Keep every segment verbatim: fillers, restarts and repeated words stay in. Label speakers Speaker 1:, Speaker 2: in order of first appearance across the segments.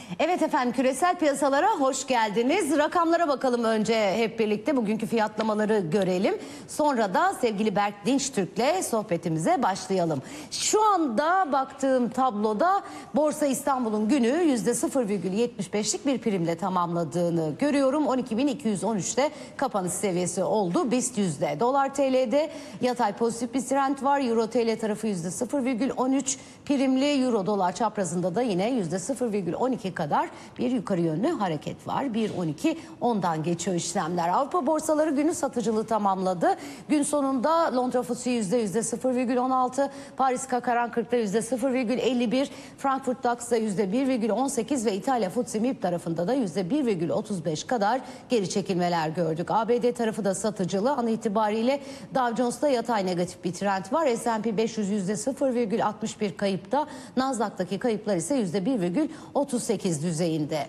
Speaker 1: Evet efendim, küresel piyasalara hoş geldiniz. Rakamlara bakalım önce hep birlikte, bugünkü fiyatlamaları görelim. Sonra da sevgili Berk Dinçtürk'le sohbetimize başlayalım. Şu anda baktığım tabloda Borsa İstanbul'un günü yüzde sıfır virgül yetmiş beşlik bir primle tamamladığını görüyorum. on iki bin iki yüz on üçte kapanış seviyesi oldu BIST yüzde. Dolar T L'de yatay pozitif bir trend var. Euro T L tarafı yüzde sıfır virgül on üç primli, Euro dolar çaprazında da yine yüzde sıfır virgül on iki kadar bir yukarı yönlü hareket var. bir on iki ondan geçiyor işlemler. Avrupa borsaları günü satıcılığı tamamladı. Gün sonunda Londra F T S E yüzde yüzde sıfır virgül on altı, Paris C A C kırk kırk'ta yüzde sıfır virgül elli bir, Frankfurt DAX'da yüzde bir virgül on sekiz ve İtalya F T S E M İ P tarafında da yüzde bir virgül otuz beş kadar geri çekilmeler gördük. A B D tarafı da satıcılı. An itibariyle Dow Jones'ta yatay negatif bir trend var. S and P beş yüz yüzde sıfır virgül altmış bir kayıpta. Nasdaq'taki kayıplar ise yüzde bir virgül otuz sekiz düzeyinde.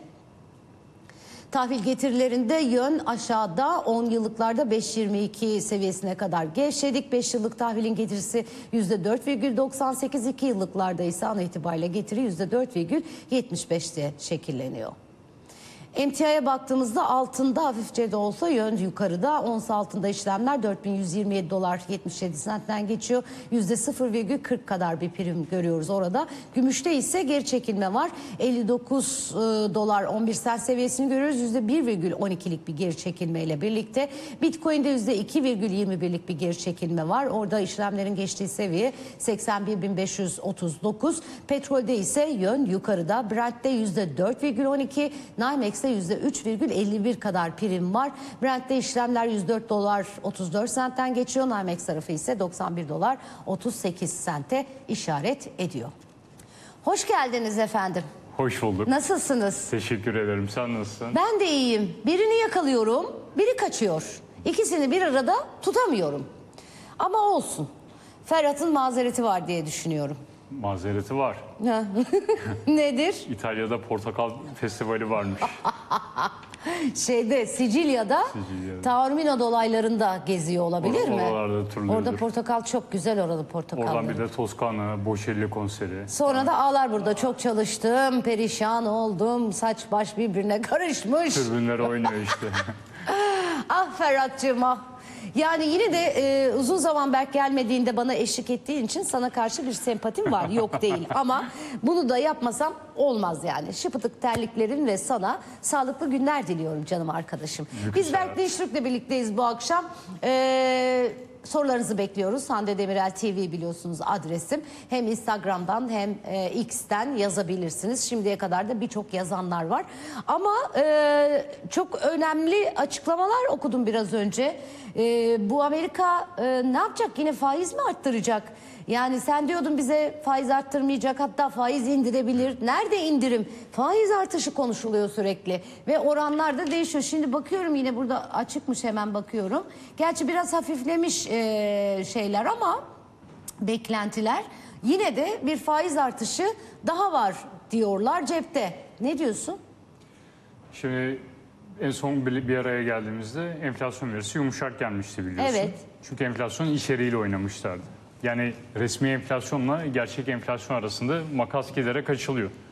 Speaker 1: Tahvil getirilerinde yön aşağıda. on yıllıklarda beş virgül yirmi iki seviyesine kadar gevşedik. beş yıllık tahvilin getirisi yüzde dört virgül doksan sekiz, iki yıllıklarda ise an itibariyle getiri yüzde dört virgül yetmiş beşte şekilleniyor. Emtiaya baktığımızda altında hafifçe de olsa yön yukarıda. Ons altında işlemler dört bin yüz yirmi yedi dolar yetmiş yedi sentten geçiyor. yüzde sıfır virgül kırk kadar bir prim görüyoruz orada. Gümüşte ise geri çekilme var. elli dokuz dolar on bir sent seviyesini görüyoruz. yüzde bir virgül on ikilik bir geri çekilme ile birlikte. Bitcoin'de yüzde iki virgül yirmi birlik bir geri çekilme var. Orada işlemlerin geçtiği seviye seksen bir bin beş yüz otuz dokuz. Petrolde ise yön yukarıda. Brent'te yüzde dört virgül on iki, NYMEX'te yüzde üç virgül elli bir kadar prim var. Brent'te işlemler yüz dört dolar otuz dört sentten geçiyor. NYMEX tarafı ise doksan bir dolar otuz sekiz sente işaret ediyor. Hoş geldiniz efendim.
Speaker 2: Hoş bulduk.
Speaker 1: Nasılsınız?
Speaker 2: Teşekkür ederim. Sen nasılsın?
Speaker 1: Ben de iyiyim. Birini yakalıyorum, biri kaçıyor. İkisini bir arada tutamıyorum. Ama olsun. Ferhat'ın mazereti var diye düşünüyorum.
Speaker 2: Mazereti var.
Speaker 1: Nedir?
Speaker 2: İtalya'da portakal festivali varmış.
Speaker 1: Şeyde Sicilya'da,
Speaker 2: Sicilya'da.
Speaker 1: Taormina dolaylarında geziyor olabilir
Speaker 2: Orada,
Speaker 1: mi?
Speaker 2: oralarda turluyordur.
Speaker 1: Orada portakal çok güzel, orada portakal.
Speaker 2: Oradan bir de Toskana, Bocelli konseri.
Speaker 1: Sonra da ağlar burada, çok çalıştım, perişan oldum, saç baş birbirine karışmış.
Speaker 2: Türbünler oynuyor işte.
Speaker 1: Ah Ferhat'cığım ah. Yani yine de e, uzun zaman Berk gelmediğinde bana eşlik ettiğin için sana karşı bir sempatim var. Yok değil ama bunu da yapmasam olmaz yani. Şıpıtık terliklerin ve sana sağlıklı günler diliyorum canım arkadaşım. Biz Berk Dinçtürk'le birlikteyiz bu akşam. Ee, sorularınızı bekliyoruz. Hande Demirel T V biliyorsunuz adresim. Hem Instagram'dan hem e, X'ten yazabilirsiniz. Şimdiye kadar da birçok yazanlar var. Ama e, çok önemli açıklamalar okudum biraz önce. E, bu Amerika e, ne yapacak? Yine faiz mi arttıracak? Yani sen diyordun bize faiz arttırmayacak, hatta faiz indirebilir. Nerede indirim? Faiz artışı konuşuluyor sürekli ve oranlar da değişiyor. Şimdi bakıyorum, yine burada açıkmış, hemen bakıyorum. Gerçi biraz hafiflemiş e, şeyler ama beklentiler, yine de bir faiz artışı daha var diyorlar cepte. Ne diyorsun?
Speaker 2: Şimdi en son bir, bir araya geldiğimizde enflasyon verisi yumuşak gelmişti biliyorsun.
Speaker 1: Evet.
Speaker 2: Çünkü enflasyon içeriğiyle oynamışlardı. Yani resmi enflasyonla gerçek enflasyon arasında makas giderek açılıyor.